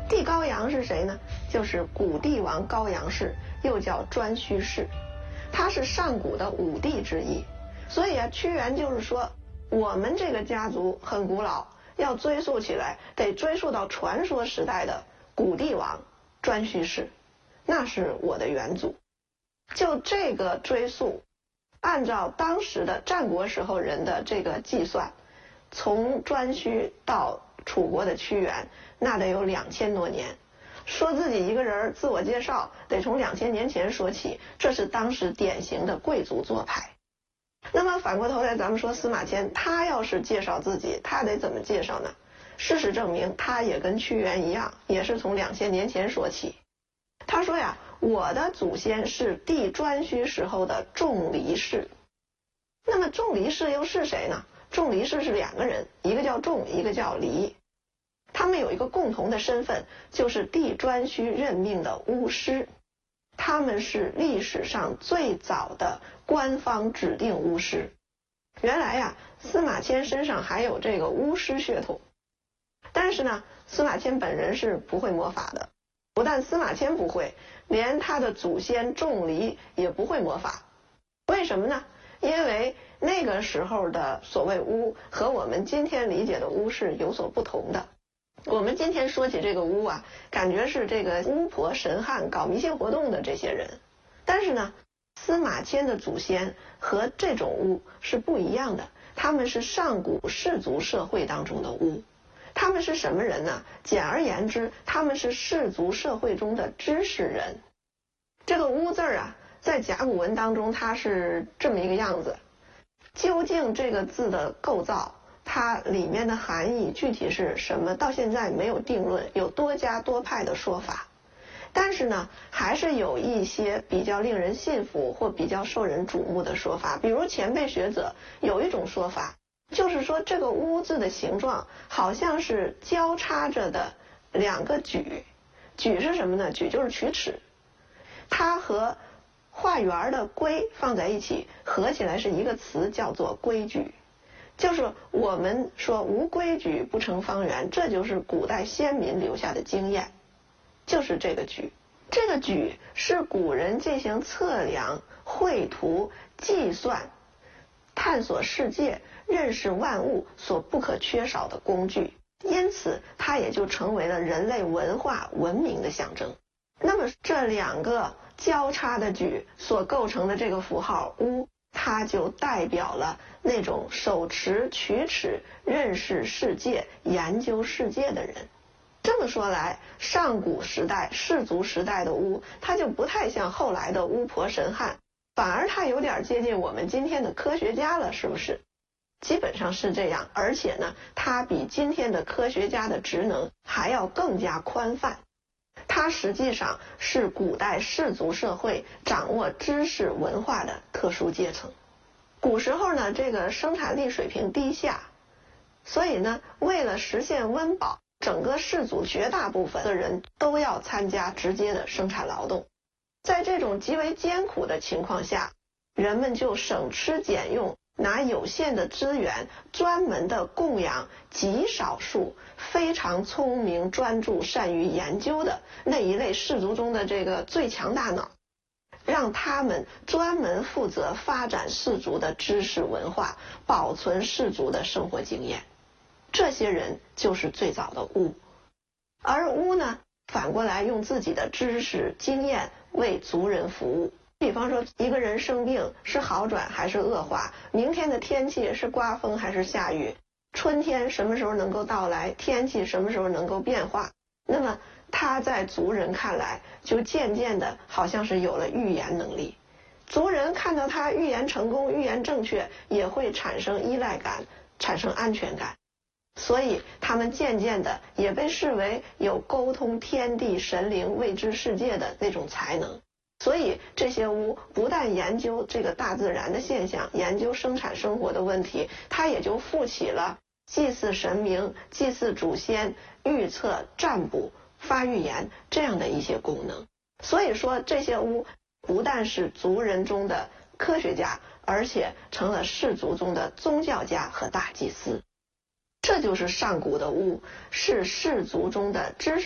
帝高阳是谁呢？就是古帝王高阳氏，又叫颛顼氏，他是上古的五帝之一。所以啊，屈原就是说，我们这个家族很古老，要追溯起来，得追溯到传说时代的古帝王颛顼氏，那是我的远祖。就这个追溯，按照当时的战国时候人的这个计算，从颛顼到楚国的屈原，那得有2000多年。说自己一个人自我介绍，得从2000年前说起，这是当时典型的贵族做派。那么反过头来，咱们说司马迁，他要是介绍自己，他得怎么介绍呢？事实证明，他也跟屈原一样，也是从2000年前说起。他说呀，我的祖先是帝颛顼时候的仲离氏。那么仲离氏又是谁呢？仲离氏是2个人，一个叫仲，一个叫离。他们有一个共同的身份，就是帝颛顼任命的巫师。他们是历史上最早的官方指定巫师。原来呀，司马迁身上还有这个巫师血统。但是呢，司马迁本人是不会魔法的。不但司马迁不会，连他的祖先仲离也不会魔法。为什么呢？因为那个时候的所谓巫和我们今天理解的巫是有所不同的。我们今天说起这个巫啊，感觉是这个巫婆神汉搞迷信活动的这些人。但是呢，司马迁的祖先和这种巫是不一样的，他们是上古氏族社会当中的巫。他们是什么人呢？简而言之，他们是氏族社会中的知识人。这个巫字啊，在甲骨文当中它是这么一个样子。究竟这个字的构造，它里面的含义具体是什么，到现在没有定论，有多家多派的说法。但是呢，还是有一些比较令人信服或比较受人瞩目的说法。比如前辈学者有一种说法，就是说这个巫字的形状好像是交叉着的2个矩。矩是什么呢？矩就是曲尺，它和画圆的规放在一起，合起来是一个词，叫做规矩。就是我们说无规矩不成方圆，这就是古代先民留下的经验，就是这个矩。这个矩是古人进行测量、绘图、计算、探索世界、认识万物所不可缺少的工具，因此它也就成为了人类文化文明的象征。那么这2个交叉的矩所构成的这个符号巫，它就代表了那种手持曲尺认识世界、研究世界的人。这么说来，上古时代氏族时代的巫，它就不太像后来的巫婆神汉，反而它有点接近我们今天的科学家了，是不是？基本上是这样。而且呢，它比今天的科学家的职能还要更加宽泛。它实际上是古代氏族社会掌握知识文化的特殊阶层。古时候呢，这个生产力水平低下，所以呢，为了实现温饱，整个氏族绝大部分的人都要参加直接的生产劳动。在这种极为艰苦的情况下，人们就省吃俭用，拿有限的资源专门的供养极少数非常聪明、专注、善于研究的那一类氏族中的这个最强大脑，让他们专门负责发展氏族的知识文化，保存氏族的生活经验。这些人就是最早的巫。而巫呢，反过来用自己的知识经验为族人服务。比方说，一个人生病是好转还是恶化，明天的天气是刮风还是下雨，春天什么时候能够到来，天气什么时候能够变化，那么他在族人看来就渐渐的好像是有了预言能力。族人看到他预言成功、预言正确，也会产生依赖感，产生安全感。所以他们渐渐的也被视为有沟通天地神灵未知世界的那种才能。所以这些巫不但研究这个大自然的现象，研究生产生活的问题，他也就负起了祭祀神明、祭祀祖先、预测占卜、发预言这样的一些功能。所以说这些巫不但是族人中的科学家，而且成了氏族中的宗教家和大祭司。这就是上古的巫，是氏族中的知识